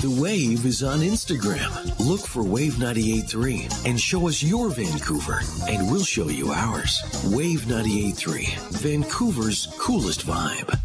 The Wave is on Instagram. Look for Wave 98.3 and show us your Vancouver, and we'll show you ours. Wave 98.3, Vancouver's coolest vibe.